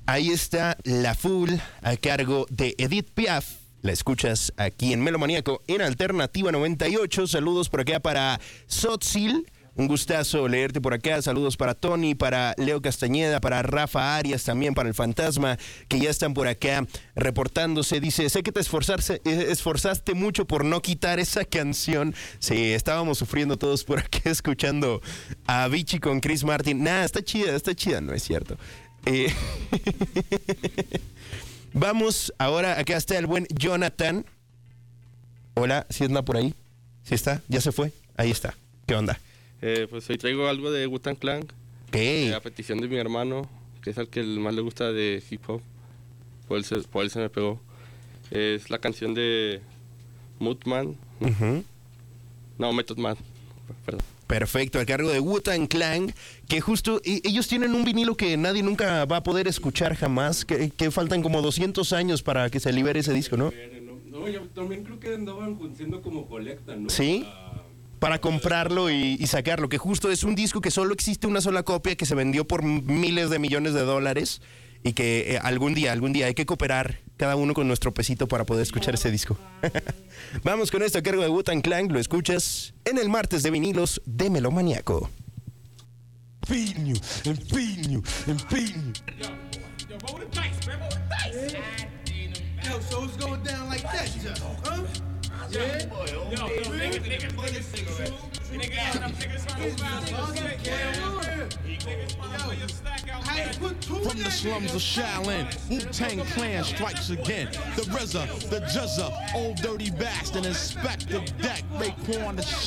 Ahí está La Fool a cargo de Edith Piaf. La escuchas aquí en Melomaníaco en Alternativa 98. Saludos por acá para Sotzil. Un gustazo leerte por acá. Saludos para Tony, para Leo Castañeda, para Rafa Arias, también para el Fantasma, que ya están por acá reportándose. Dice, sé que te esforzaste mucho por no quitar esa canción. Sí, estábamos sufriendo todos por aquí escuchando a Avicii con Chris Martin. Nah, está chida, no es cierto. Vamos ahora, acá está el buen Jonathan. Hola, ¿sí anda por ahí? ¿Sí está? ¿Ya se fue? Ahí está. ¿Qué onda? Pues hoy traigo algo de Wu-Tang Clan. A petición de mi hermano, que es el que más le gusta de hip hop. Por él se me pegó. Es la canción de Method Man. Perdón. Perfecto, a cargo de Wu-Tang Clan, que justo ellos tienen un vinilo que nadie nunca va a poder escuchar jamás, que faltan como 200 años para que se libere ese disco, ¿no? No, yo también creo que andaban siendo como colecta, ¿no? Sí. Para comprarlo y sacarlo, que justo es un disco que solo existe una sola copia, que se vendió por miles de millones de dólares y que algún día hay que cooperar cada uno con nuestro pesito para poder escuchar ese disco. Vamos con esto a cargo de Wu-Tang Clan, lo escuchas en el martes de vinilos de Melomaníaco. Feeding you and feeding you and feeding you. Yo, roll the dice, man, roll the dice. Yo, so it's going down like that, huh? Yeah? Yo, niggas, play this cigarette. From the slums of Shaolin, Wu-Tang Clan strikes again. The RZA, the Juzza, Old Dirty Bastard, Inspector Deck, Raekwon the